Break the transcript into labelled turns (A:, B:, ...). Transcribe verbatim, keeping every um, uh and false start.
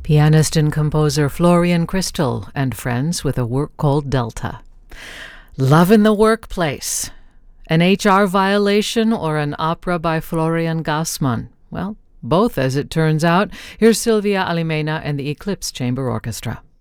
A: Pianist and composer Florian Crystal and friends with a work called Delta. Love in the Workplace. An H R violation or an opera by Florian Gassmann? Well, both as it turns out. Here's Silvia Alimena and the Eclipse Chamber Orchestra.